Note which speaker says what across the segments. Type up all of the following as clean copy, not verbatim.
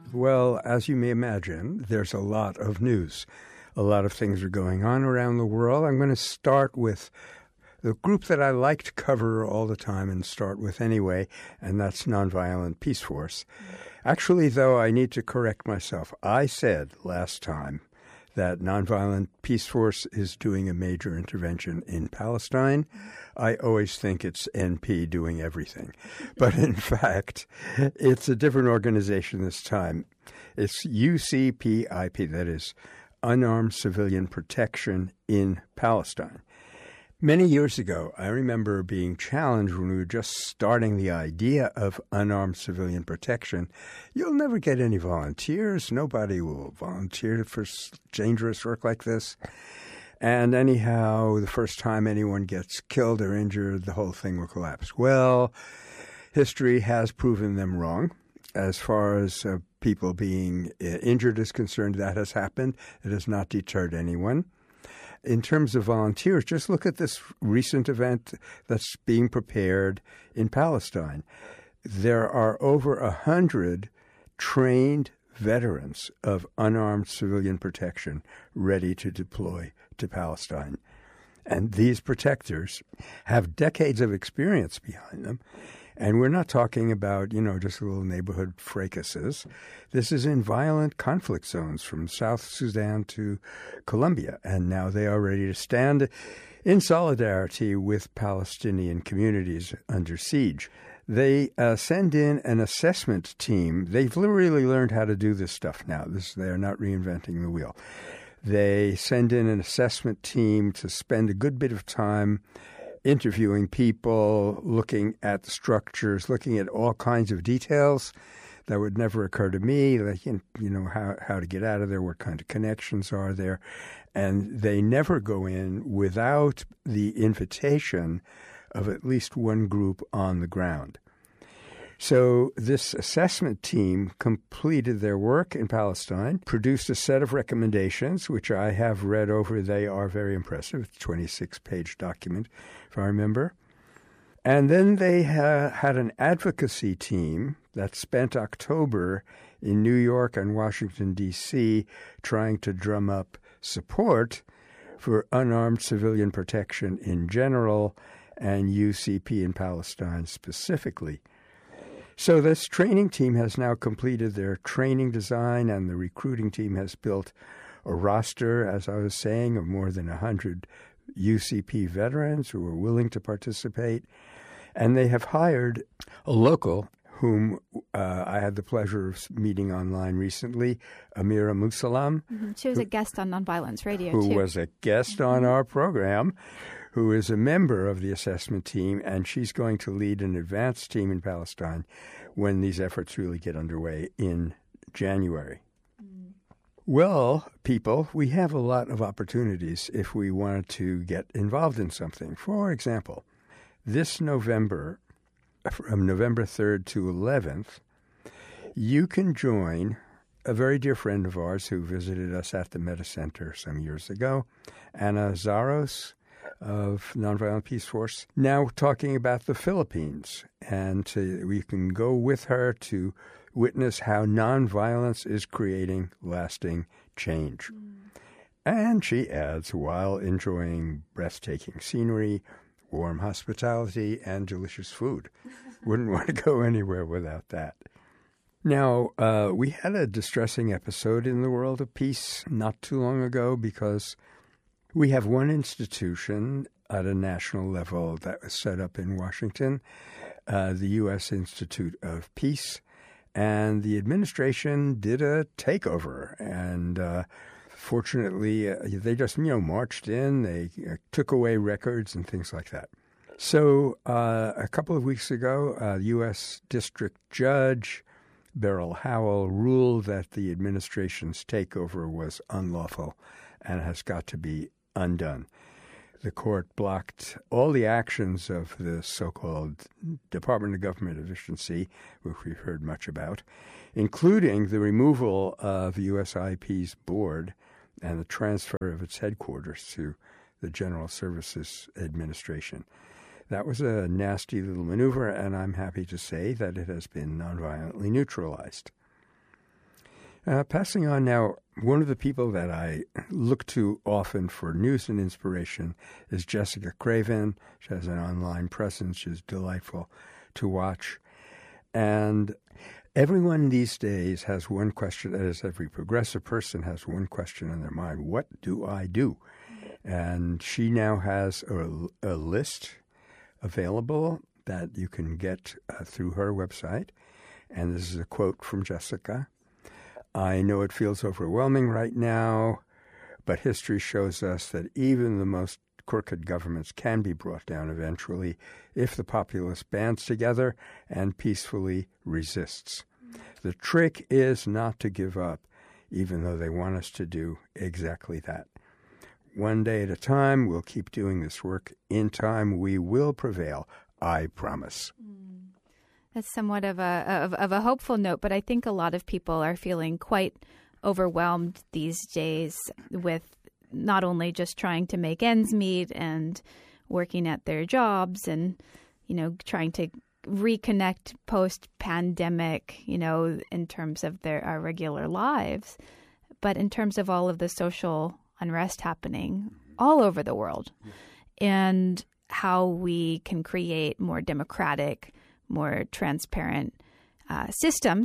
Speaker 1: Well, as you may imagine, there's a lot of news. A lot of things are going on around the world. I'm going to start with the group that I like to cover all the time and start with anyway, and that's Nonviolent Peace Force. Actually, though, I need to correct myself. I said last time that Nonviolent Peace Force is doing a major intervention in Palestine. I always think it's NP doing everything. But in fact, it's a different organization this time. It's UCPIP, that is Unarmed Civilian Protection in Palestine. Many years ago, I remember being challenged when we were just starting the idea of unarmed civilian protection. You'll never get any volunteers. Nobody will volunteer for dangerous work like this. And anyhow, the first time anyone gets killed or injured, the whole thing will collapse. Well, history has proven them wrong. As far as people being injured is concerned, that has happened. It has not deterred anyone. In terms of volunteers, just look at this recent event that's being prepared in Palestine. There are over 100 trained veterans of unarmed civilian protection ready to deploy to Palestine. And these protectors have decades of experience behind them. And we're not talking about, just little neighborhood fracases. This is in violent conflict zones from South Sudan to Colombia. And now they are ready to stand in solidarity with Palestinian communities under siege. They send in an assessment team. They've literally learned how to do this stuff now. They are not reinventing the wheel. They send in an assessment team to spend a good bit of time interviewing people, looking at the structures, looking at all kinds of details that would never occur to me, like, how to get out of there, what kind of connections are there. And they never go in without the invitation of at least one group on the ground. So this assessment team completed their work in Palestine, produced a set of recommendations, which I have read over. They are very impressive. It's a 26-page document, if I remember. And then they had an advocacy team that spent October in New York and Washington, D.C., trying to drum up support for unarmed civilian protection in general and UCP in Palestine specifically. So this training team has now completed their training design, and the recruiting team has built a roster, as I was saying, of more than 100 UCP veterans who are willing to participate. And they have hired a local whom I had the pleasure of meeting online recently, Amira Musalam.
Speaker 2: Mm-hmm. She was a guest on Nonviolence Radio,
Speaker 1: who
Speaker 2: too.
Speaker 1: was a guest on our program, who is a member of the assessment team, and she's going to lead an advanced team in Palestine when these efforts really get underway in January. Well, people, we have a lot of opportunities if we wanted to get involved in something. For example, this November, from November 3rd to 11th, you can join a very dear friend of ours who visited us at the Meta Center some years ago, Anna Zaros of Nonviolent Peace Force, now talking about the Philippines. And we can go with her to witness how nonviolence is creating lasting change. And she adds, while enjoying breathtaking scenery, warm hospitality, and delicious food. Wouldn't want to go anywhere without that. Now, we had a distressing episode in the world of peace not too long ago because we have one institution at a national level that was set up in Washington, the U.S. Institute of Peace, and the administration did a takeover. And fortunately, they just, marched in. They took away records and things like that. So a couple of weeks ago, U.S. District Judge Beryl Howell ruled that the administration's takeover was unlawful and has got to be undone. The court blocked all the actions of the so-called Department of Government Efficiency, which we've heard much about, including the removal of USIP's board and the transfer of its headquarters to the General Services Administration. That was a nasty little maneuver, and I'm happy to say that it has been nonviolently neutralized. Passing on now, one of the people that I look to often for news and inspiration is Jessica Craven. She has an online presence. She's delightful to watch. And everyone these days has one question, as every progressive person has one question in their mind: what do I do? And she now has a list available that you can get through her website. And this is a quote from Jessica. "I know it feels overwhelming right now, but history shows us that even the most crooked governments can be brought down eventually if the populace bands together and peacefully resists. The trick is not to give up, even though they want us to do exactly that. One day at a time, we'll keep doing this work. In time, we will prevail. I promise."
Speaker 2: That's somewhat of a hopeful note, but I think a lot of people are feeling quite overwhelmed these days with not only just trying to make ends meet and working at their jobs and, trying to reconnect post-pandemic, in terms of our regular lives, but in terms of all of the social unrest happening all over the world and how we can create more democratic, more transparent systems,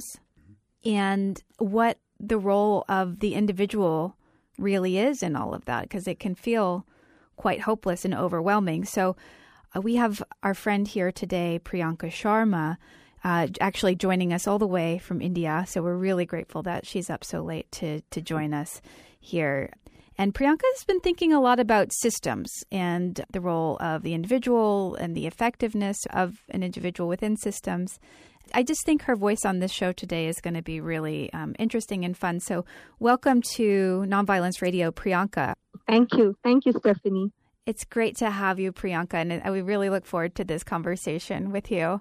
Speaker 2: and what the role of the individual really is in all of that, because it can feel quite hopeless and overwhelming. So we have our friend here today, Priyanka Sharma, actually joining us all the way from India. So we're really grateful that she's up so late to join us here. And Priyanka has been thinking a lot about systems and the role of the individual and the effectiveness of an individual within systems. I just think her voice on this show today is going to be really interesting and fun. So welcome to Nonviolence Radio, Priyanka.
Speaker 3: Thank you. Thank you, Stephanie.
Speaker 2: It's great to have you, Priyanka, and we really look forward to this conversation with you.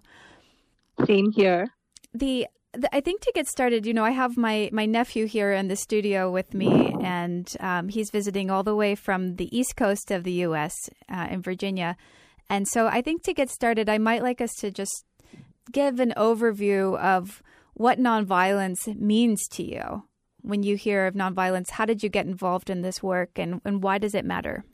Speaker 3: Same here.
Speaker 2: I think to get started, I have my nephew here in the studio with me, and he's visiting all the way from the East Coast of the U.S. In Virginia. And so I think to get started, I might like us to just give an overview of what nonviolence means to you. When you hear of nonviolence, how did you get involved in this work, and why does it matter?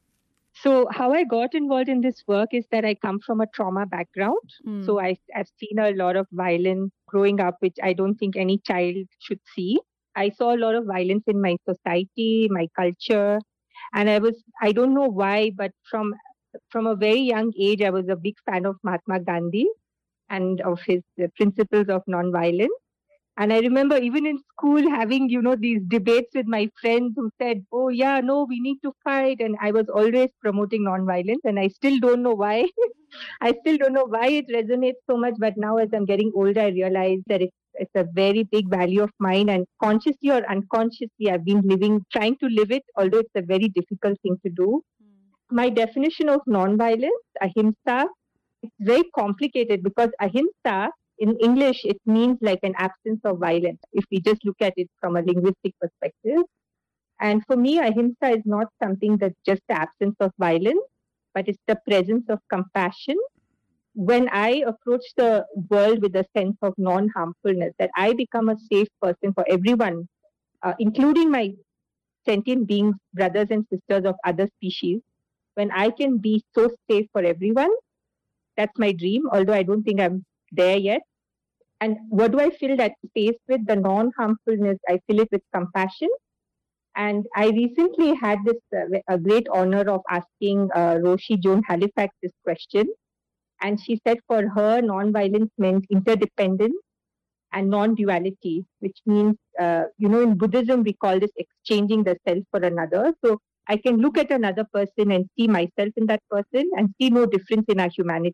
Speaker 3: So how I got involved in this work is that I come from a trauma background. So I've seen a lot of violence growing up, which I don't think any child should see. I saw a lot of violence in my society, my culture. And I don't know why, but from a very young age, I was a big fan of Mahatma Gandhi and of his principles of nonviolence. And I remember even in school having, these debates with my friends who said, oh, yeah, no, we need to fight. And I was always promoting nonviolence. And I still don't know why. I still don't know why it resonates so much. But now as I'm getting older, I realize that it's a very big value of mine. And consciously or unconsciously, I've been trying to live it, although it's a very difficult thing to do. My definition of nonviolence, ahimsa, it's very complicated because ahimsa, in English, it means like an absence of violence, if we just look at it from a linguistic perspective. And for me, ahimsa is not something that's just the absence of violence, but it's the presence of compassion. When I approach the world with a sense of non-harmfulness, that I become a safe person for everyone, including my sentient beings, brothers and sisters of other species, when I can be so safe for everyone, that's my dream, although I don't think I'm there yet. And what do I fill that space with? The non-harmfulness, I fill it with compassion. And I recently had this a great honor of asking Roshi Joan Halifax this question. And she said for her, non-violence meant interdependence and non-duality, which means, in Buddhism, we call this exchanging the self for another. So I can look at another person and see myself in that person and see no difference in our humanity.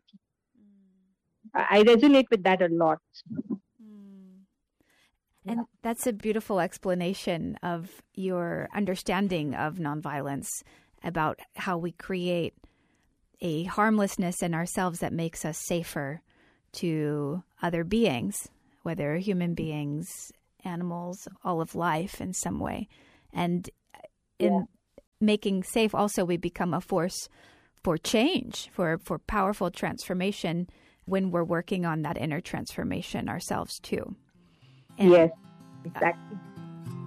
Speaker 3: I resonate with that a lot.
Speaker 2: And that's a beautiful explanation of your understanding of nonviolence, about how we create a harmlessness in ourselves that makes us safer to other beings, whether human beings, animals, all of life in some way. And in making safe, also, we become a force for change, for powerful transformation when we're working on that inner transformation ourselves too. And,
Speaker 3: yes, exactly.